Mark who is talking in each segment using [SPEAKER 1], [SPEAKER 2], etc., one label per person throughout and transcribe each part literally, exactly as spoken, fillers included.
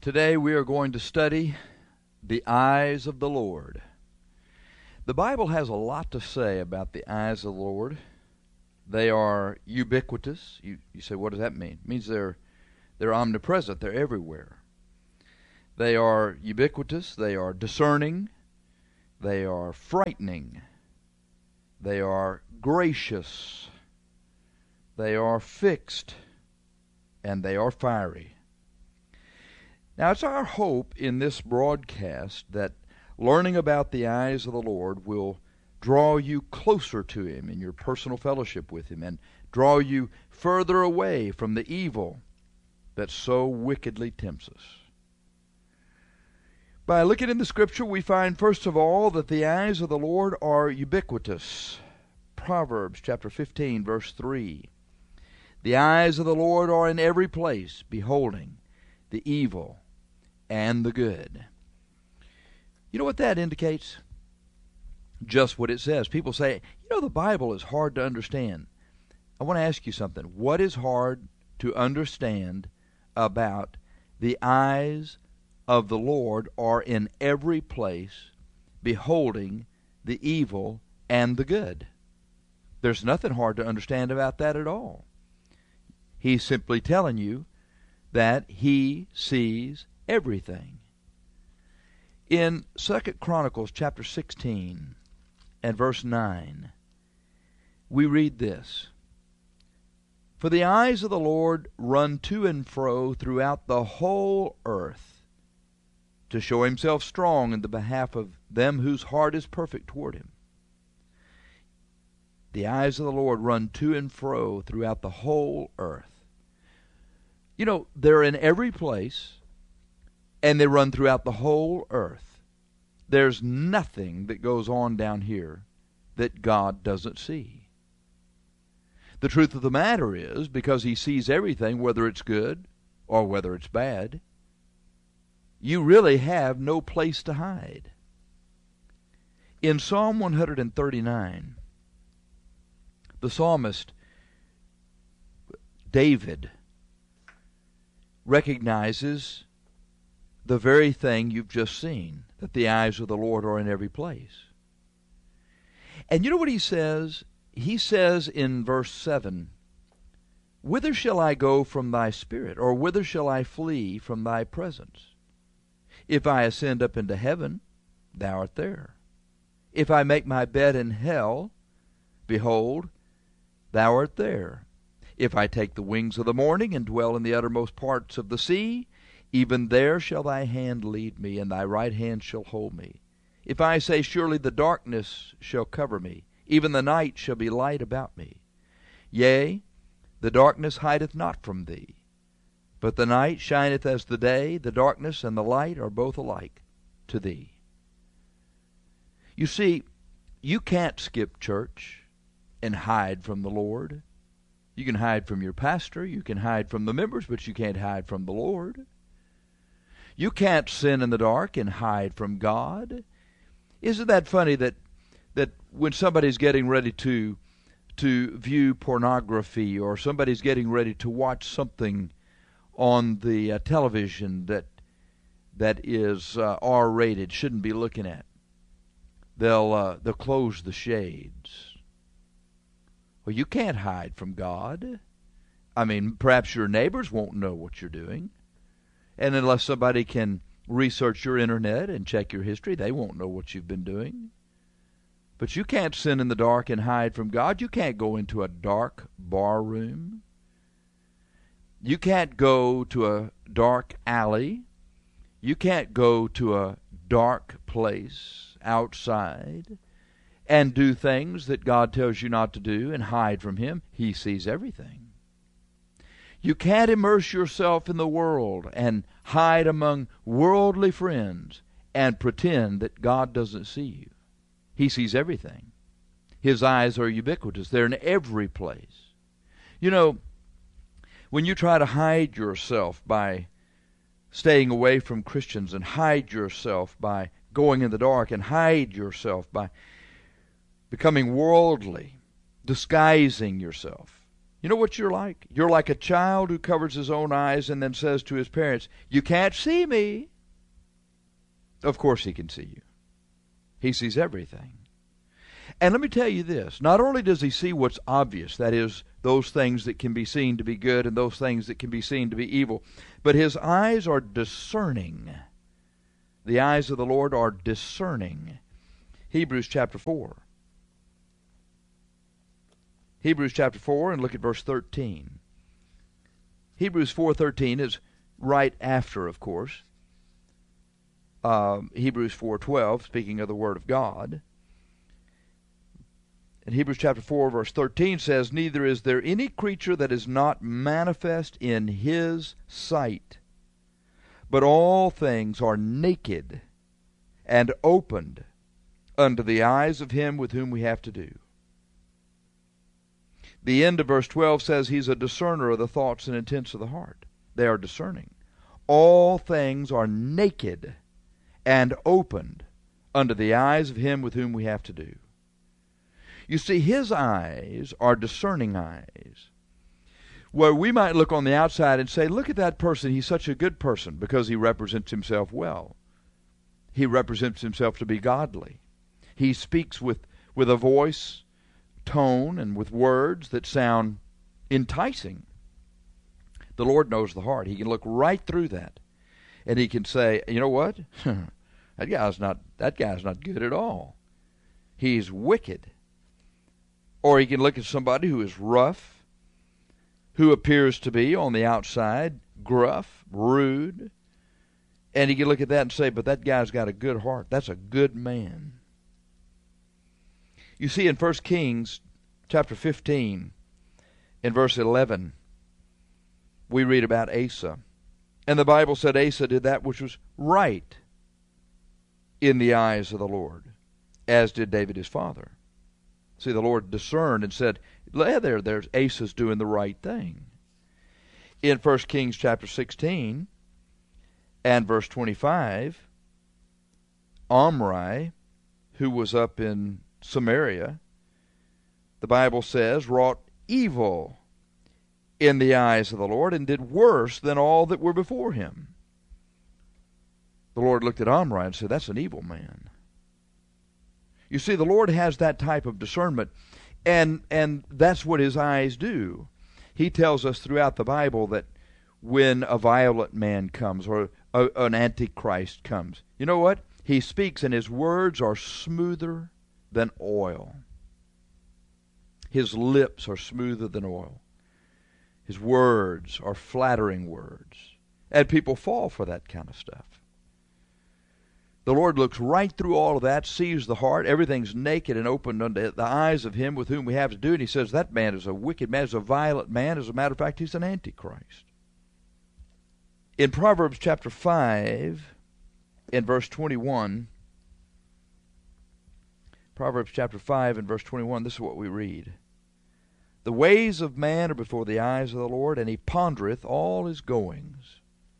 [SPEAKER 1] Today we are going to study the eyes of the Lord. The Bible has a lot to say about the eyes of the Lord. They are ubiquitous. You, you say, what does that mean? It means they're, they're omnipresent. They're everywhere. They are ubiquitous. They are discerning. They are frightening. They are gracious. They are fixed. And they are fiery. Now, it's our hope in this broadcast that learning about the eyes of the Lord will draw you closer to Him in your personal fellowship with Him and draw you further away from the evil that so wickedly tempts us. By looking in the Scripture, we find, first of all, that the eyes of the Lord are ubiquitous. Proverbs chapter fifteen, verse three. The eyes of the Lord are in every place, beholding the evil and the good. You know what that indicates? Just what it says. People say, you know, the Bible is hard to understand. I want to ask you something. What is hard to understand about the eyes of the Lord are in every place, beholding the evil and the good? There's nothing hard to understand about that at all. He's simply telling you that He sees everything. In Second Chronicles chapter sixteen and verse nine, we read this: For the eyes of the Lord run to and fro throughout the whole earth, to show Himself strong in the behalf of them whose heart is perfect toward Him. The eyes of the Lord run to and fro throughout the whole earth. You know, they're in every place, and they run throughout the whole earth. There's nothing that goes on down here that God doesn't see. The truth of the matter is, because He sees everything, whether it's good or whether it's bad, you really have no place to hide. In Psalm one thirty-nine, the psalmist David recognizes the very thing you've just seen, that the eyes of the Lord are in every place. And you know what he says? He says in verse seven, Whither shall I go from thy spirit, or whither shall I flee from thy presence? If I ascend up into heaven, thou art there. If I make my bed in hell, behold, thou art there. If I take the wings of the morning and dwell in the uttermost parts of the sea, even there shall thy hand lead me, and thy right hand shall hold me. If I say, Surely the darkness shall cover me, even the night shall be light about me. Yea, the darkness hideth not from thee, but the night shineth as the day, the darkness and the light are both alike to thee. You see, you can't skip church and hide from the Lord. You can hide from your pastor, you can hide from the members, but you can't hide from the Lord. You can't sin in the dark and hide from God. Isn't that funny that that when somebody's getting ready to to view pornography, or somebody's getting ready to watch something on the uh, television that that is uh, R-rated, shouldn't be looking at, they'll uh, they'll close the shades. Well, you can't hide from God. I mean, perhaps your neighbors won't know what you're doing. And unless somebody can research your internet and check your history, they won't know what you've been doing. But you can't sin in the dark and hide from God. You can't go into a dark bar room. You can't go to a dark alley. You can't go to a dark place outside and do things that God tells you not to do and hide from Him. He sees everything. You can't immerse yourself in the world and hide among worldly friends and pretend that God doesn't see you. He sees everything. His eyes are ubiquitous. They're in every place. You know, when you try to hide yourself by staying away from Christians, and hide yourself by going in the dark, and hide yourself by becoming worldly, disguising yourself, You know what you're like? You're like a child who covers his own eyes and then says to his parents, "You can't see me." Of course he can see you. He sees everything. And let me tell you this, not only does he see what's obvious, that is, those things that can be seen to be good and those things that can be seen to be evil, but his eyes are discerning. The eyes of the Lord are discerning. Hebrews chapter four. Hebrews chapter four, and look at verse thirteen. Hebrews four thirteen is right after, of course, um, Hebrews four twelve, speaking of the Word of God. And Hebrews chapter four, verse thirteen says, "Neither is there any creature that is not manifest in his sight, but all things are naked and opened unto the eyes of him with whom we have to do." The end of verse twelve says he's a discerner of the thoughts and intents of the heart. They are discerning. All things are naked and opened unto the eyes of him with whom we have to do. You see, his eyes are discerning eyes. Where we might look on the outside and say, look at that person, he's such a good person because he represents himself well. He represents himself to be godly. He speaks with, with a voice, tone, and with words that sound enticing. The Lord knows the heart. He can look right through that. And he can say, you know what? that guy's not that guy's not good at all. He's wicked. Or he can look at somebody who is rough, who appears to be on the outside gruff, rude, and he can look at that and say, but that guy's got a good heart. That's a good man. You see, in First Kings chapter fifteen, in verse eleven, we read about Asa. And the Bible said Asa did that which was right in the eyes of the Lord, as did David his father. See, the Lord discerned and said, there, there's Asa's doing the right thing. In First Kings chapter sixteen and verse twenty-five, Omri, who was up in Samaria, the Bible says, wrought evil in the eyes of the Lord and did worse than all that were before him. The Lord looked at Omri and said, that's an evil man. You see, the Lord has that type of discernment, and and that's what his eyes do. He tells us throughout the Bible that when a violent man comes or a, an antichrist comes, you know what? He speaks and his words are smoother than oil. His lips are smoother than oil. His words are flattering words. And people fall for that kind of stuff. The Lord looks right through all of that, sees the heart. Everything's naked and opened unto the eyes of him with whom we have to do. And he says that man is a wicked man, is a violent man. As a matter of fact, he's an antichrist. In Proverbs chapter five, in verse twenty-one, Proverbs chapter five and verse twenty-one, this is what we read. The ways of man are before the eyes of the Lord, and he pondereth all his goings.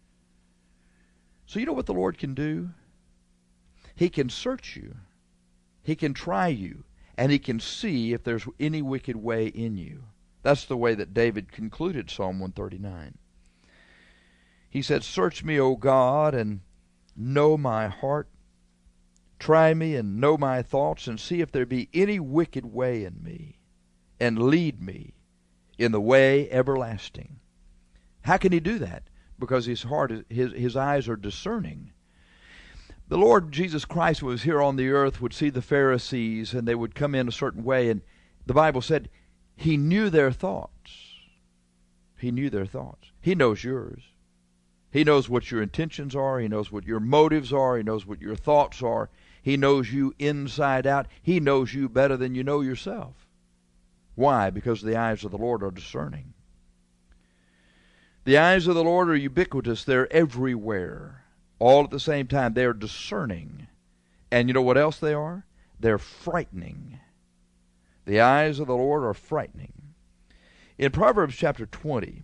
[SPEAKER 1] So you know what the Lord can do? He can search you. He can try you. And he can see if there's any wicked way in you. That's the way that David concluded Psalm one thirty-nine. He said, search me, O God, and know my heart. Try me and know my thoughts, and see if there be any wicked way in me, and lead me in the way everlasting. How can he do that? Because his heart, is, his, his eyes are discerning. The Lord Jesus Christ was here on the earth, would see the Pharisees, and they would come in a certain way, and the Bible said he knew their thoughts. He knew their thoughts. He knows yours. He knows what your intentions are. He knows what your motives are. He knows what your thoughts are. He knows you inside out. He knows you better than you know yourself. Why? Because the eyes of the Lord are discerning. The eyes of the Lord are ubiquitous. They're everywhere. All at the same time. They're discerning. And you know what else they are? They're frightening. The eyes of the Lord are frightening. In Proverbs chapter twenty,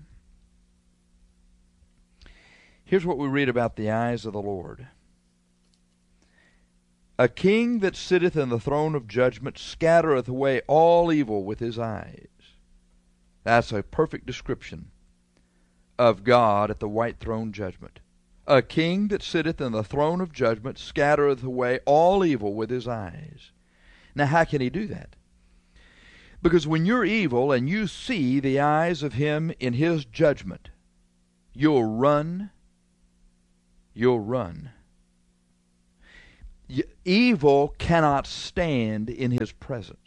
[SPEAKER 1] here's what we read about the eyes of the Lord. A king that sitteth in the throne of judgment scattereth away all evil with his eyes. That's a perfect description of God at the white throne judgment. A king that sitteth in the throne of judgment scattereth away all evil with his eyes. Now, how can he do that? Because when you're evil and you see the eyes of him in his judgment, you'll run. You'll run. Evil cannot stand in his presence.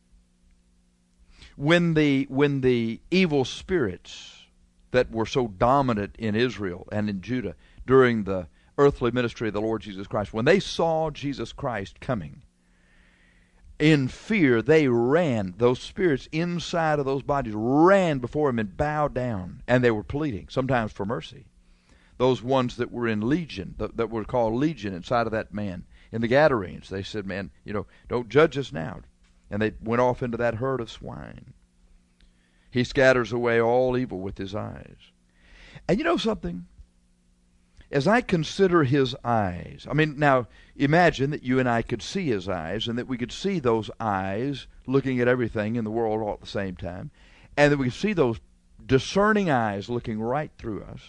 [SPEAKER 1] When the, when the evil spirits that were so dominant in Israel and in Judah during the earthly ministry of the Lord Jesus Christ, when they saw Jesus Christ coming, in fear they ran. Those spirits inside of those bodies ran before him and bowed down, and they were pleading, sometimes for mercy. Those ones that were in legion, that, that were called legion inside of that man, in the Gadarenes, they said, man, you know, don't judge us now. And they went off into that herd of swine. He scatters away all evil with his eyes. And you know something? As I consider his eyes, I mean, now, imagine that you and I could see his eyes, and that we could see those eyes looking at everything in the world all at the same time, and that we could see those discerning eyes looking right through us.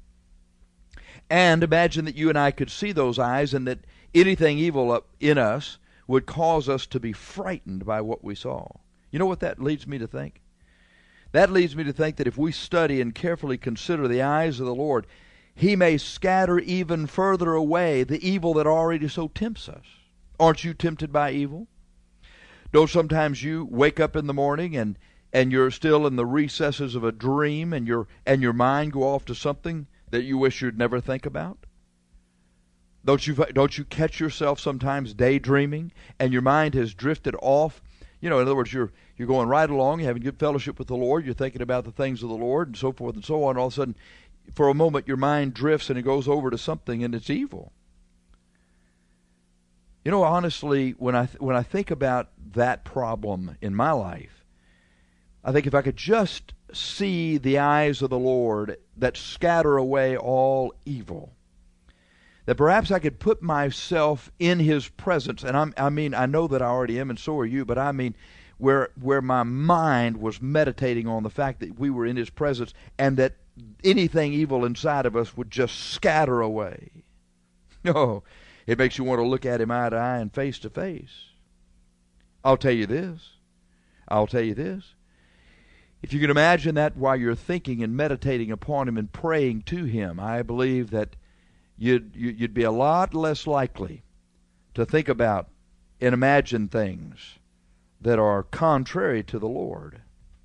[SPEAKER 1] And imagine that you and I could see those eyes, and that anything evil up in us would cause us to be frightened by what we saw. You know what that leads me to think? That leads me to think that if we study and carefully consider the eyes of the Lord, he may scatter even further away the evil that already so tempts us. Aren't you tempted by evil? Don't sometimes you wake up in the morning and, and you're still in the recesses of a dream, and your and your mind go off to something that you wish you'd never think about? Don't you don't you catch yourself sometimes daydreaming, and your mind has drifted off? You know, in other words, you're you're going right along, you're having good fellowship with the Lord, you're thinking about the things of the Lord, and so forth and so on. And all of a sudden, for a moment, your mind drifts and it goes over to something, and it's evil. You know, honestly, when I th- when I think about that problem in my life, I think if I could just see the eyes of the Lord that scatter away all evil, that perhaps I could put myself in his presence. And I'm, I mean, I know that I already am, and so are you, but I mean where where my mind was meditating on the fact that we were in his presence, and that anything evil inside of us would just scatter away. No, it makes you want to look at him eye to eye and face to face. I'll tell you this. I'll tell you this. If you can imagine that while you're thinking and meditating upon him and praying to him, I believe that You'd, you'd be a lot less likely to think about and imagine things that are contrary to the Lord.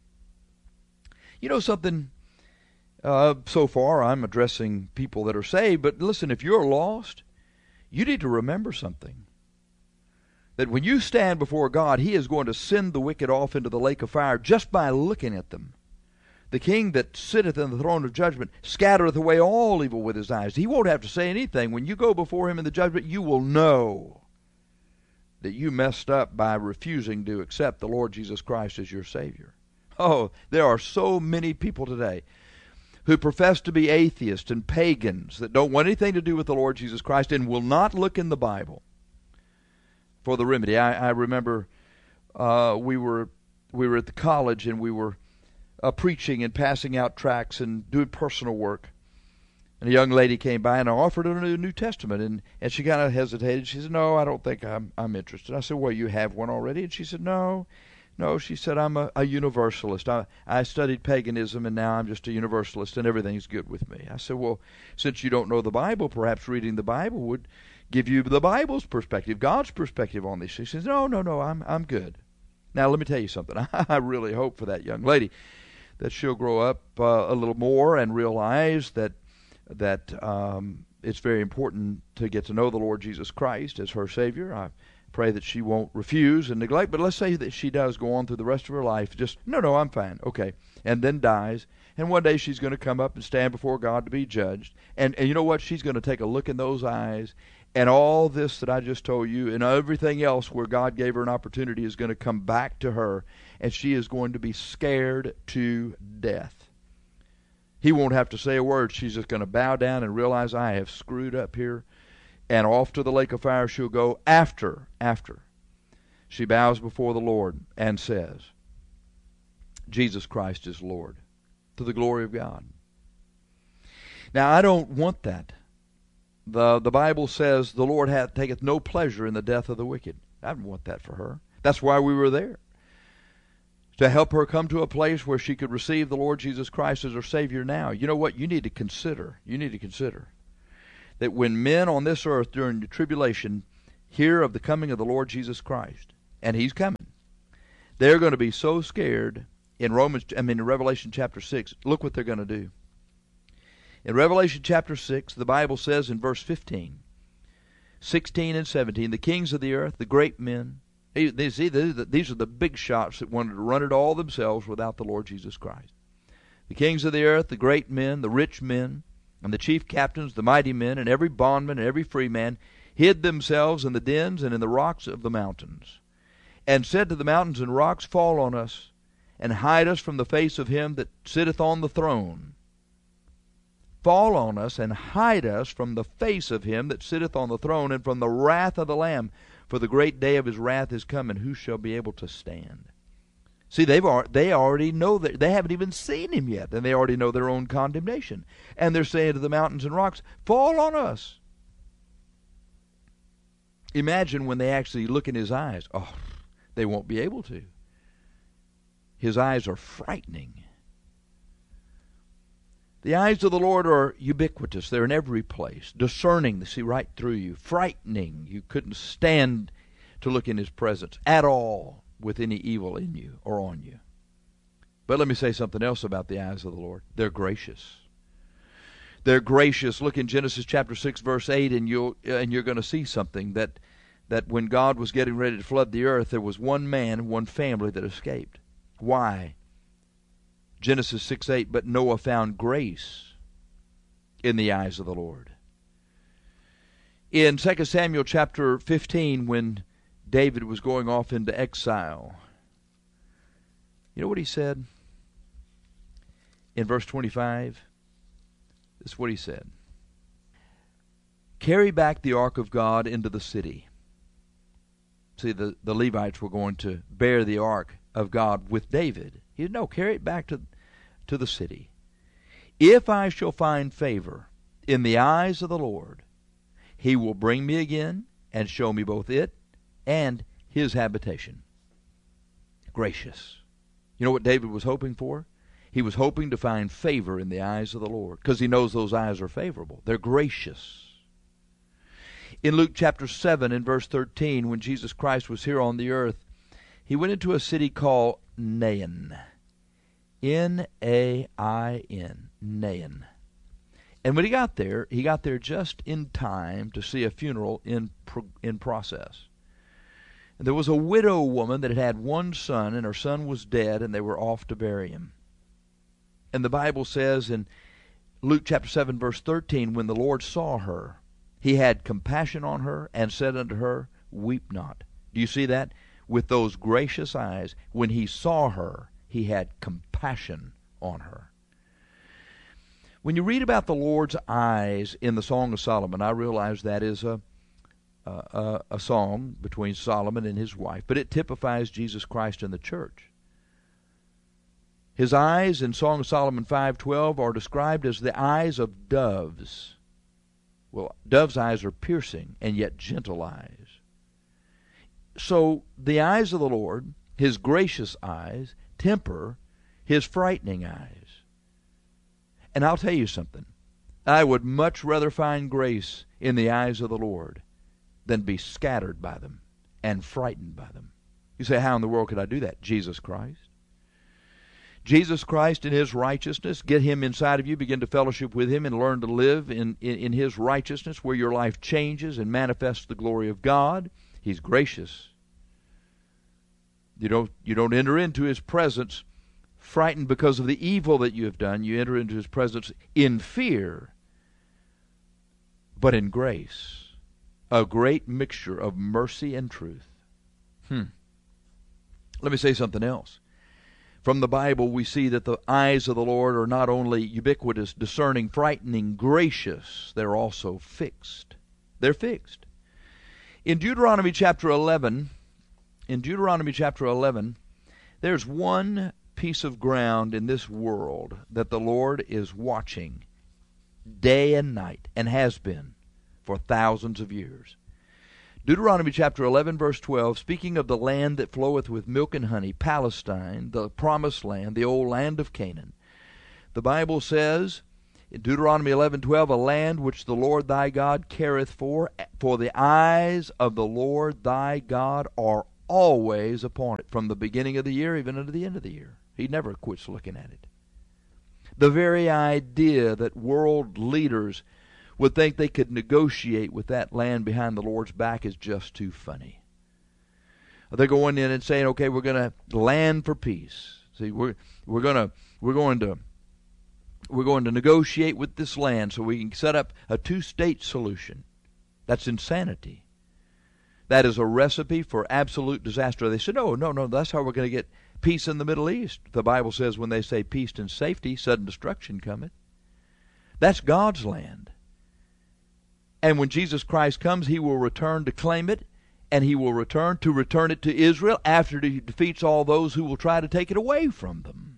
[SPEAKER 1] You know something? Uh, so far, I'm addressing people that are saved, but listen, if you're lost, you need to remember something. That when you stand before God, he is going to send the wicked off into the lake of fire just by looking at them. The king that sitteth in the throne of judgment scattereth away all evil with his eyes. He won't have to say anything. When you go before him in the judgment, you will know that you messed up by refusing to accept the Lord Jesus Christ as your Savior. Oh, there are so many people today who profess to be atheists and pagans that don't want anything to do with the Lord Jesus Christ and will not look in the Bible for the remedy. I, I remember uh, we were we were at the college, and we were Uh, preaching and passing out tracts and doing personal work. And a young lady came by, and I offered her a New Testament, and, and she kind of hesitated. She said, no, I don't think I'm I'm interested. I said, well, you have one already? And she said, no, no. She said, I'm a, a universalist. I, I studied paganism, and now I'm just a universalist, and everything's good with me. I said, well, since you don't know the Bible, perhaps reading the Bible would give you the Bible's perspective, God's perspective on this. She says, no, no, no, I'm I'm good. Now, let me tell you something. I really hope for that young lady that she'll grow up uh, a little more and realize that that um, it's very important to get to know the Lord Jesus Christ as her Savior. I pray that she won't refuse and neglect, but let's say that she does go on through the rest of her life just, no, no, I'm fine, okay, and then dies, and one day she's going to come up and stand before God to be judged, and, and you know what? She's going to take a look in those eyes, and all this that I just told you and everything else where God gave her an opportunity is going to come back to her, and she is going to be scared to death. He won't have to say a word. She's just going to bow down and realize, I have screwed up here, and off to the lake of fire she'll go after, after she bows before the Lord and says, Jesus Christ is Lord, to the glory of God. Now, I don't want that. The, the Bible says the Lord hath, taketh no pleasure in the death of the wicked. I don't want that for her. That's why we were there, to help her come to a place where she could receive the Lord Jesus Christ as her Savior now. You know what? You need to consider, you need to consider that when men on this earth during the tribulation hear of the coming of the Lord Jesus Christ, and He's coming, they're going to be so scared. In Romans, I mean in Revelation chapter six, look what they're going to do. In Revelation chapter six, the Bible says in verse fifteen, sixteen and seventeen, the kings of the earth, the great men, they, see, these are the big shots that wanted to run it all themselves without the Lord Jesus Christ. The kings of the earth, the great men, the rich men, and the chief captains, the mighty men, and every bondman and every free man hid themselves in the dens and in the rocks of the mountains, and said to the mountains and rocks, fall on us, and hide us from the face of him that sitteth on the throne. Fall on us, and hide us from the face of him that sitteth on the throne, and from the wrath of the Lamb. For the great day of his wrath is come, and who shall be able to stand? See, they've they already know that they haven't even seen him yet, and they already know their own condemnation. And they're saying to the mountains and rocks, fall on us. Imagine when they actually look in his eyes. Oh, they won't be able to. His eyes are frightening. The eyes of the Lord are ubiquitous. They're in every place, discerning, they see right through you, frightening. You couldn't stand to look in his presence at all with any evil in you or on you. But let me say something else about the eyes of the Lord. They're gracious. They're gracious. Look in Genesis chapter six, verse eight, and you'll and you're going to see something that that when God was getting ready to flood the earth, there was one man, one family that escaped. Why? Genesis six eight, but Noah found grace in the eyes of the Lord. In Second Samuel chapter fifteen, when David was going off into exile, you know what he said? In verse twenty-five, this is what he said. Carry back the ark of God into the city. See, the, the Levites were going to bear the ark of God with David. He said, no, carry it back to, to the city. If I shall find favor in the eyes of the Lord, he will bring me again and show me both it and his habitation. Gracious. You know what David was hoping for? He was hoping to find favor in the eyes of the Lord, because he knows those eyes are favorable. They're gracious. In Luke chapter seven, in verse thirteen, when Jesus Christ was here on the earth, he went into a city called Nain. N A I N. Nain. And when he got there, he got there just in time to see a funeral in pro- in process. And there was a widow woman that had had one son, and her son was dead, and they were off to bury him. And the Bible says in Luke chapter seven, verse thirteen, when the Lord saw her, he had compassion on her, and said unto her, weep not. Do you see that? With those gracious eyes, when he saw her, he had compassion on her. When you read about the Lord's eyes in the Song of Solomon, I realize that is a, a, a song between Solomon and his wife, but it typifies Jesus Christ and the church. His eyes in Song of Solomon five twelve are described as the eyes of doves. Well, doves' eyes are piercing and yet gentle eyes. So the eyes of the Lord, his gracious eyes, temper his frightening eyes. And I'll tell you something. I would much rather find grace in the eyes of the Lord than be scattered by them and frightened by them. You say, how in the world could I do that? Jesus Christ. Jesus Christ in his righteousness, get him inside of you, begin to fellowship with him, and learn to live in, in, in his righteousness, where your life changes and manifests the glory of God. He's gracious. You don't, you don't enter into his presence frightened because of the evil that you have done. You enter into his presence in fear, but in grace. A great mixture of mercy and truth. Hmm. Let me say something else. From the Bible, we see that the eyes of the Lord are not only ubiquitous, discerning, frightening, gracious, they're also fixed. They're fixed. In Deuteronomy chapter eleven, in Deuteronomy chapter eleven, there's one piece of ground in this world that the Lord is watching day and night, and has been for thousands of years. Deuteronomy chapter eleven, verse twelve, speaking of the land that floweth with milk and honey, Palestine, the promised land, the old land of Canaan. The Bible says in Deuteronomy eleven twelve, a land which the Lord thy God careth for, for the eyes of the Lord thy God are always upon it, from the beginning of the year even unto the end of the year. He never quits looking at it. The very idea that world leaders would think they could negotiate with that land behind the Lord's back is just too funny. They're going in and saying, okay, we're going to land for peace. See, we're we're going to we're going to we're going to negotiate with this land so we can set up a two-state solution. That's insanity. That is a recipe for absolute disaster. They said, no, no, no, that's how we're going to get peace in the Middle East. The Bible says when they say peace and safety, sudden destruction cometh. That's God's land. And when Jesus Christ comes, he will return to claim it, and he will return to return it to Israel after he defeats all those who will try to take it away from them.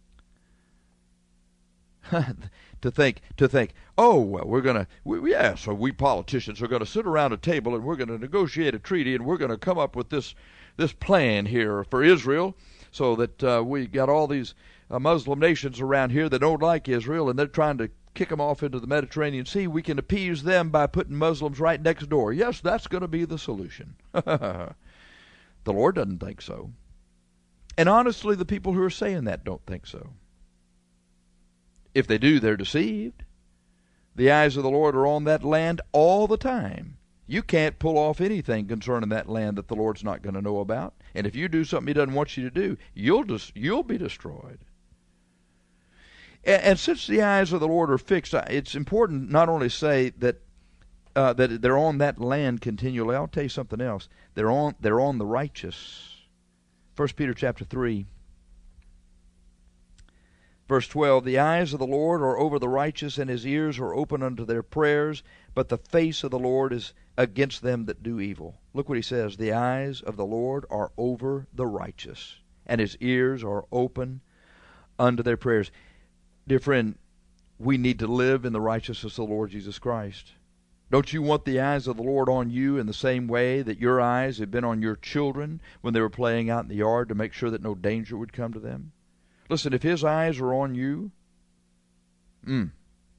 [SPEAKER 1] to think, to think, oh, well, we're going to, we, yeah, so we politicians are going to sit around a table and we're going to negotiate a treaty and we're going to come up with this this plan here for Israel so that uh, we got all these uh, Muslim nations around here that don't like Israel and they're trying to kick them off into the Mediterranean Sea. We can appease them by putting Muslims right next door. Yes, that's going to be the solution. The Lord doesn't think so. And honestly, the people who are saying that don't think so. If they do, they're deceived. The eyes of the Lord are on that land all the time. You can't pull off anything concerning that land that the Lord's not going to know about. And if you do something he doesn't want you to do, you'll just, you'll be destroyed. And, and since the eyes of the Lord are fixed, it's important not only to say that uh, that they're on that land continually. I'll tell you something else. They're on they're on the righteous. First Peter chapter three. Verse twelve, the eyes of the Lord are over the righteous, and his ears are open unto their prayers, but the face of the Lord is against them that do evil. Look what he says, the eyes of the Lord are over the righteous, and his ears are open unto their prayers. Dear friend, we need to live in the righteousness of the Lord Jesus Christ. Don't you want the eyes of the Lord on you in the same way that your eyes have been on your children when they were playing out in the yard to make sure that no danger would come to them? Listen, if his eyes are on you, mm,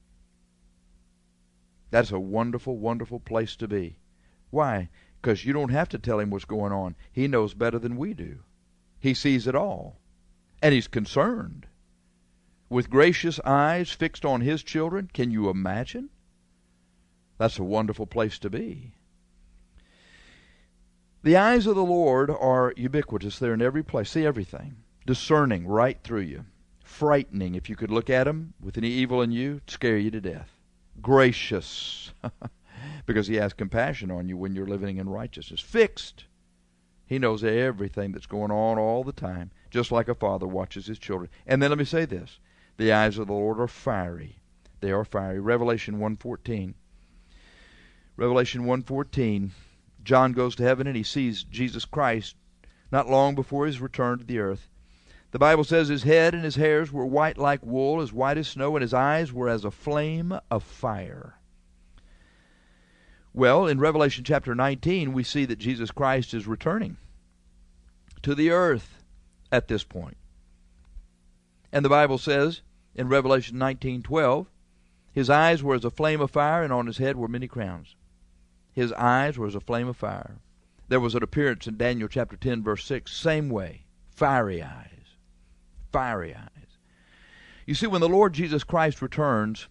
[SPEAKER 1] that's a wonderful, wonderful place to be. Why? Because you don't have to tell him what's going on. He knows better than we do. He sees it all. And he's concerned. With gracious eyes fixed on his children, can you imagine? That's a wonderful place to be. The eyes of the Lord are ubiquitous. They're in every place. See everything. Discerning right through you. Frightening. If you could look at him with any evil in you, it'd scare you to death. Gracious. Because he has compassion on you when you're living in righteousness. Fixed. He knows everything that's going on all the time, just like a father watches his children. And then let me say this. The eyes of the Lord are fiery. They are fiery. Revelation one fourteen. Revelation one fourteen. John goes to heaven and he sees Jesus Christ not long before his return to the earth. The Bible says his head and his hairs were white like wool, as white as snow, and his eyes were as a flame of fire. Well, in Revelation chapter nineteen, we see that Jesus Christ is returning to the earth at this point. And the Bible says in Revelation nineteen twelve, his eyes were as a flame of fire, and on his head were many crowns. His eyes were as a flame of fire. There was an appearance in Daniel chapter ten, verse six, same way, fiery eyes. Fiery eyes. You see, when the Lord Jesus Christ returns,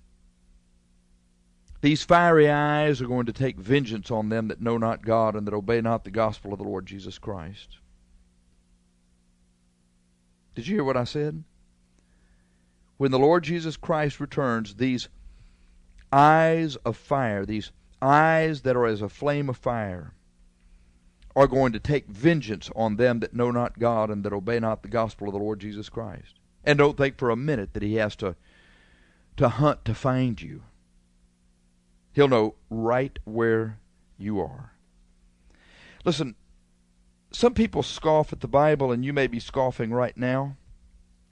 [SPEAKER 1] these fiery eyes are going to take vengeance on them that know not God and that obey not the gospel of the Lord Jesus Christ. Did you hear what I said? When the Lord Jesus Christ returns, these eyes of fire, these eyes that are as a flame of fire, are going to take vengeance on them that know not God and that obey not the gospel of the Lord Jesus Christ. And don't think for a minute that he has to, to hunt to find you. He'll know right where you are. Listen, some people scoff at the Bible, and you may be scoffing right now.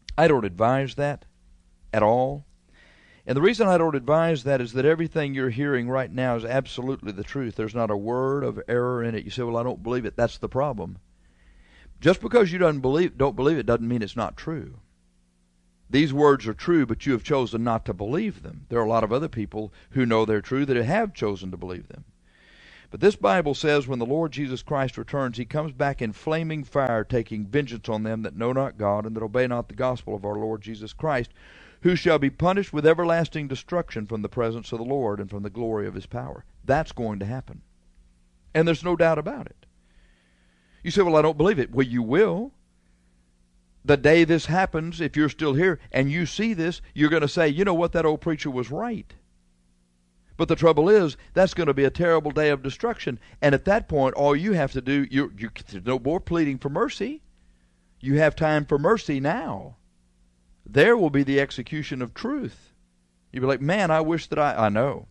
[SPEAKER 1] I don't advise that at all. And the reason I don't advise that is that everything you're hearing right now is absolutely the truth. There's not a word of error in it. You say, well, I don't believe it. That's the problem. Just because you don't believe, don't believe it doesn't mean it's not true. These words are true, but you have chosen not to believe them. There are a lot of other people who know they're true that have chosen to believe them. But this Bible says when the Lord Jesus Christ returns, he comes back in flaming fire, taking vengeance on them that know not God and that obey not the gospel of our Lord Jesus Christ, who shall be punished with everlasting destruction from the presence of the Lord and from the glory of his power. That's going to happen. And there's no doubt about it. You say, well, I don't believe it. Well, you will. The day this happens, if you're still here and you see this, you're going to say, you know what, that old preacher was right. But the trouble is, that's going to be a terrible day of destruction. And at that point, all you have to do, you, you, there's no more pleading for mercy. You have time for mercy now. There will be the execution of truth. You'll be like, man, I wish that I, I know.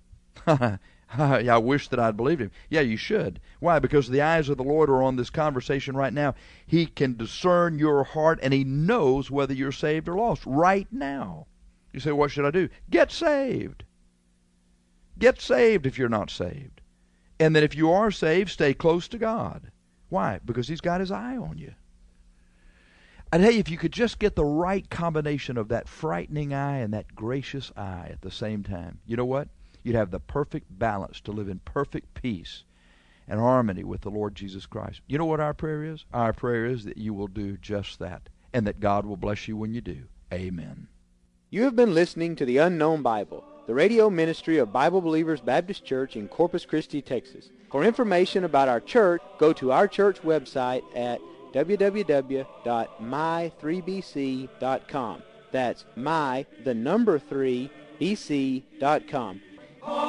[SPEAKER 1] I wish that I'd believed him. Yeah, you should. Why? Because the eyes of the Lord are on this conversation right now. He can discern your heart, and he knows whether you're saved or lost right now. You say, what should I do? Get saved. Get saved if you're not saved. And then if you are saved, stay close to God. Why? Because he's got his eye on you. I tell you, if you could just get the right combination of that frightening eye and that gracious eye at the same time, you know what? You'd have the perfect balance to live in perfect peace and harmony with the Lord Jesus Christ. You know what our prayer is? Our prayer is that you will do just that, and that God will bless you when you do. Amen.
[SPEAKER 2] You have been listening to The Unknown Bible, the radio ministry of Bible Believers Baptist Church in Corpus Christi, Texas. For information about our church, go to our church website at w w w dot my three b c dot com. That's my, the number three, b c dot com.